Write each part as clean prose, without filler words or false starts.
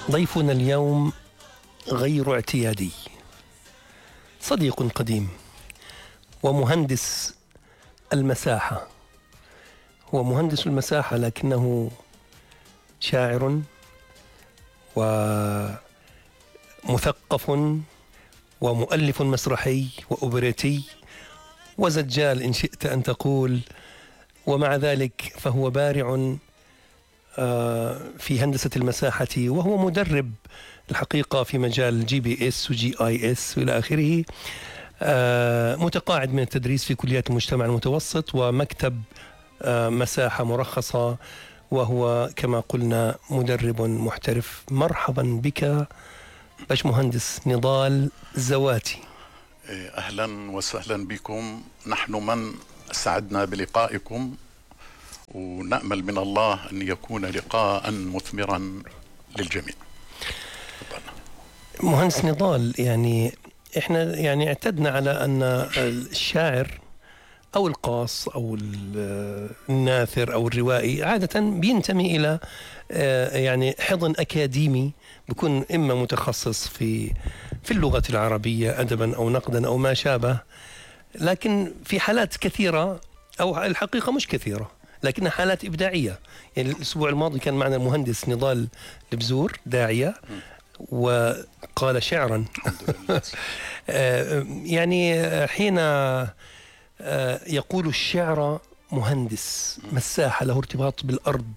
ضيفنا اليوم غير اعتيادي، صديق قديم ومهندس المساحة. هو مهندس المساحة لكنه شاعر ومثقف ومؤلف مسرحي وأوبريتي وزجال إن شئت أن تقول، ومع ذلك فهو بارع في هندسة المساحة، وهو مدرب الحقيقة في مجال GPS وGIS وإلى آخره. متقاعد من التدريس في كليات المجتمع المتوسط ومكتب مساحة مرخصة، وهو كما قلنا مدرب محترف. مرحبا بك باشمهندس نضال زواتي. أهلا وسهلا بكم. نحن من سعدنا بلقائكم، ونأمل من الله أن يكون لقاء مثمرا للجميع. مهندس نضال، يعني احنا يعني اعتدنا على أن الشاعر أو القاص أو الناثر أو الروائي عادة بينتمي إلى يعني حضن أكاديمي، بيكون إما متخصص في اللغة العربية أدبا أو نقدا أو ما شابه. لكن في حالات كثيرة، أو الحقيقة مش كثيرة لكنها حالات إبداعية. يعني الأسبوع الماضي كان معنا المهندس نضال البزور، داعية وقال شعرا. يعني حين يقول الشعر مهندس مساحة له ارتباط بالأرض،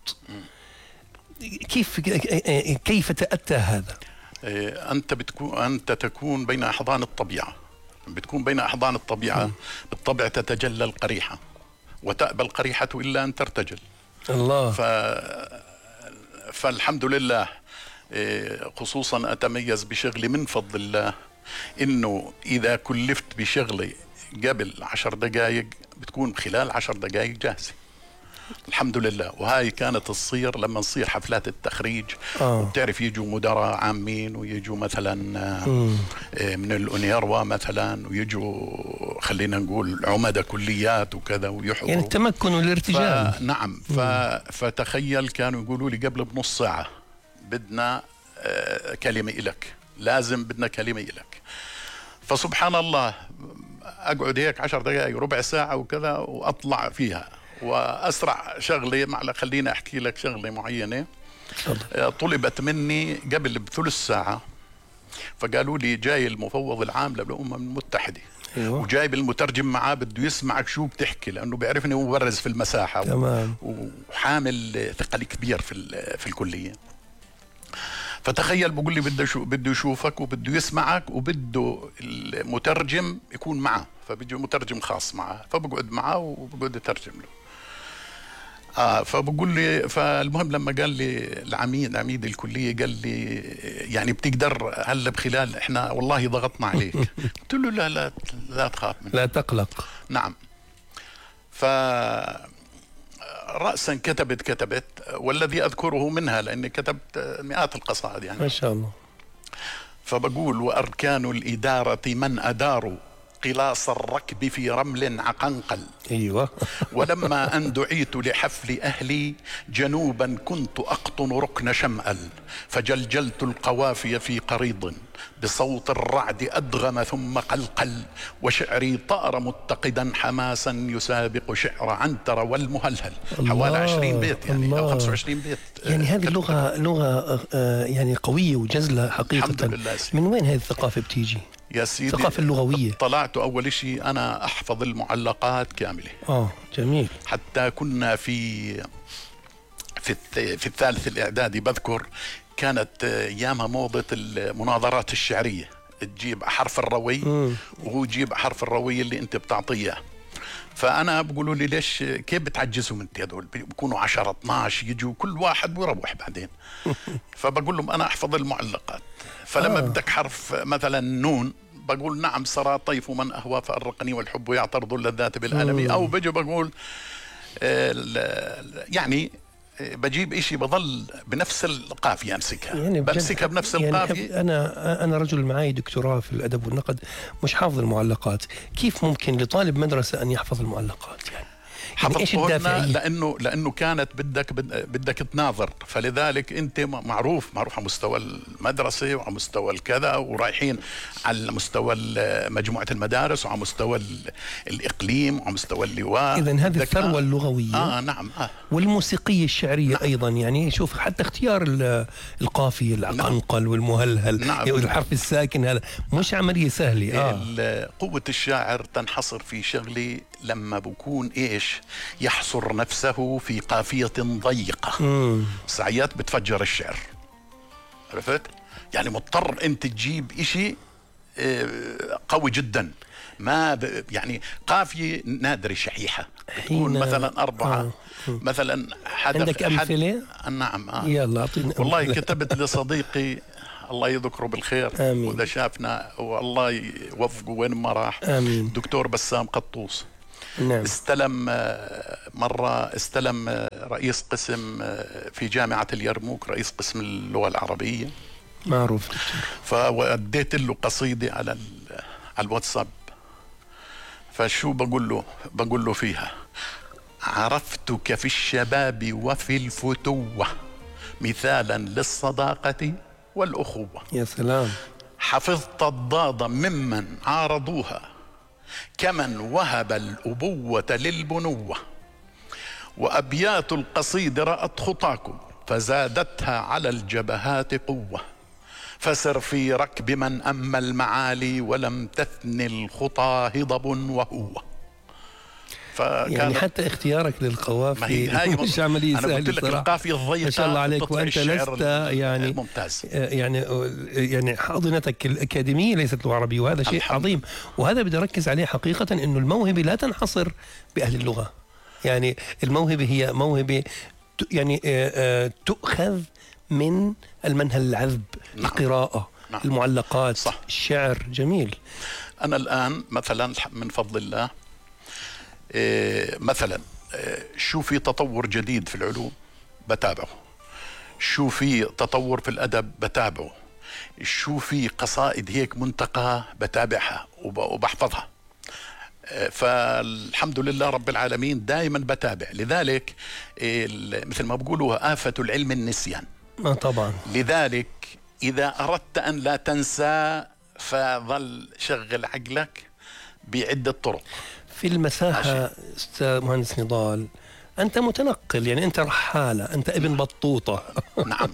كيف تأتى هذا؟ أنت تكون بين أحضان الطبيعة، بتكون بين أحضان الطبيعة. بالطبع تتجلى القريحة، وتأبى القريحة إلا أن ترتجل. الله. فالحمد لله، خصوصا أتميز بشغلي من فضل الله، إنه إذا كلفت بشغلي قبل 10 دقائق بتكون خلال 10 دقائق جاهزة، الحمد لله. وهاي كانت تصير لما نصير حفلات التخريج، وبتعرف يجوا مدراء عامين، ويجوا مثلا من الأونيروا مثلا، ويجوا خلينا نقول عمدة كليات وكذا ويحضروا، يعني التمكن والارتجال. نعم. فتخيل كانوا يقولوا لي قبل بنص ساعة بدنا كلمة إلك، لازم بدنا كلمة إلك. فسبحان الله أقعد هيك 10 دقائق ربع ساعة وكذا وأطلع فيها وأسرع شغلة. خليني أحكي لك شغلة معينة. طلبت مني قبل بثلث ساعة، فقالوا لي جاي المفوض العام للأمم المتحدة، وجايب المترجم معاه بده يسمعك شو بتحكي، لأنه بيعرفني مبرز في المساحة. تمام. وحامل ثقل كبير في الكلية. فتخيل بقول لي بده يشوفك وبده يسمعك وبده المترجم يكون معه، فبيجي مترجم خاص معه، فبقعد معه وبقعد اترجم له. فبقول لي، فالمهم لما قال لي عميد الكلية قال لي يعني بتقدر هلا بخلال، احنا والله ضغطنا عليك. قلت له لا تخاف منه، لا تقلق. نعم. رأسا كتبت، والذي أذكره منها لأني كتبت مئات القصائد يعني، ما شاء الله. فبقول: وأركان الإدارة من أداروا قلاص الركب في رمل عقنقل. أيوة. ولما أن دعيت لحفل أهلي جنوبا كنت أقطن ركن شمأل، فجلجلت القوافي في قريض بصوت الرعد أدغم ثم قلقل، وشعري طار متقدا حماسا يسابق شعر عنتر والمهلهل. حوالي 20 بيت يعني، أو 25 بيت. يعني هذه لغة يعني قوية وجزلة حقيقة. الحمد لله. من وين هذه الثقافة بتيجي؟ يا سيدي، الثقافة اللغوية. طلعت أول شيء أنا أحفظ المعلقات كاملة. جميل. حتى كنا في الثالث الإعدادي بذكر، كانت أيامها موضة المناظرات الشعرية، تجيب حرف الروي وهو يجيب حرف الروي اللي أنت بتعطيه. فأنا بقولوا لي ليش كيف بتعجزهم أنت هذول؟ بيكونوا 10 12 يجوا كل واحد ويروح بعدين. فبقول لهم أنا أحفظ المعلقات. فلما بدك حرف مثلا نون بقول: نعم سرى طيف من أهوى فأرقني والحب يعترض اللذات بالألم. أو بجي بقول يعني بجيب إشي بظل بنفس القافية أمسكها، يعني بمسكها بنفس القافية. يعني أنا رجل معي دكتوراه في الأدب والنقد، مش حافظ المعلقات. كيف ممكن لطالب مدرسة أن يحفظ المعلقات؟ إيش الدافعية؟ لانه كانت بدك تناظر، فلذلك انت معروف على مستوى المدرسه وعلى مستوى الكذا، ورايحين على مستوى مجموعه المدارس وعلى مستوى الاقليم وعلى مستوى اللواء. اذا هذه الثروه اللغويه نعم والموسيقيه الشعريه نعم. ايضا يعني شوف حتى اختيار القافيه القنقل نعم. والمهلهل نعم. الحرف الساكن هذا مش عمليه سهله. قوه الشاعر تنحصر في شغله لما بكون ايش يحصر نفسه في قافيه ضيقه ساعات بتفجر الشعر، عرفت؟ يعني مضطر انت تجيب اشي قوي جدا، ما يعني قافيه نادره شحيحه تكون مثلا 4 مثلا عندك امثله؟ نعم يلا اعطيني. والله كتبت لصديقي الله يذكره بالخير وإذا شافنا والله يوفقه وين ما راح، آمين. دكتور بسام قطوس. نعم. استلم رئيس قسم في جامعة اليرموك، رئيس قسم اللغة العربية، معروف دكتور. فوديت له قصيدة على الواتساب، فشو بقول له فيها: عرفتك في الشباب وفي الفتوة مثالا للصداقة والأخوة. يا سلام. حفظت الضاد ممن عارضوها كمن وهب الأبوة للبنوة، وأبيات القصيد رأت خطاكم فزادتها على الجبهات قوة، فسر في ركب من أما المعالي ولم تثن الخطى هضب وهو. يعني حتى اختيارك للقوافي مش عملية سهلة. أنا قلت لك القافية الضيقة ما شاء الله عليك، وأنت لست يعني ممتاز، يعني حاضنتك الأكاديمية ليست لغة عربية، وهذا شيء عظيم. وهذا بدي أركز عليه حقيقة، إنه الموهبة لا تنحصر بأهل اللغة. يعني الموهبة هي موهبة يعني تؤخذ من المنهل العذب. نعم. القراءة. نعم. المعلقات. صح. الشعر. جميل. أنا الآن مثلا من فضل الله مثلا شو في تطور جديد في العلوم بتابعه، شو في تطور في الأدب بتابعه، شو في قصائد هيك منتقى بتابعها وبحفظها. فالحمد لله رب العالمين دائما بتابع. لذلك مثل ما بقولوا آفة العلم النسيان. طبعا. لذلك إذا أردت أن لا تنسى فظل شغل عقلك بعدة طرق. في المساحة أستاذ مهندس نضال، أنت متنقل، يعني أنت رحالة، أنت ابن بطوطة. نعم.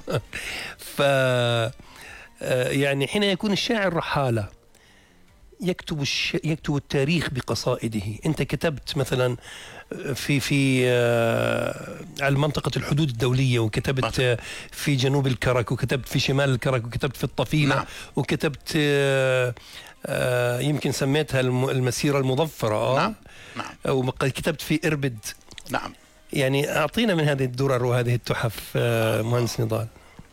يعني حين يكون الشاعر رحالة يكتب التاريخ بقصائده. أنت كتبت مثلا في على منطقة الحدود الدولية، وكتبت في جنوب الكرك، وكتبت في شمال الكرك، وكتبت في الطفيلة. نعم. وكتبت يمكن سميتها المسيرة المظفرة. نعم. نعم. وكتبت في إربد. نعم. يعني أعطينا من هذه الدرر وهذه التحف مهندس نضال.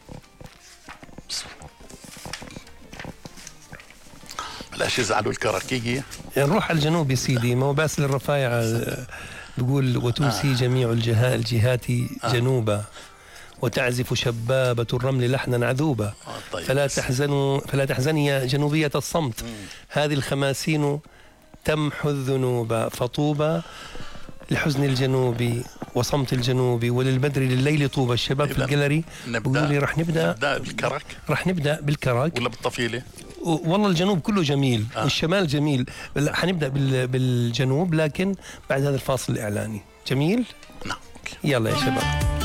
بلاش يزعلوا الكركية. يعني نروح على الجنوب يا سيدي، ما هو باسل الرفايع بيقول: وتوسي جميع الجهات جنوبا، وتعزف شبابة الرمل لحنا عذوبا. طيب. فلا تحزني يا جنوبية الصمت، هذه الخماسين تمحو الذنوب، فطوبى لحزن الجنوب وصمت الجنوب، وللبدر لليل طوبى. الشباب في الجاليري بيقولوا لي رح نبدأ بالكرك، رح نبدأ بالكرك ولا بالطفيلة. والله الجنوب كله جميل. والشمال جميل. حنبدأ بالجنوب، لكن بعد هذا الفاصل الإعلاني. جميل. نعم. يلا يا شباب.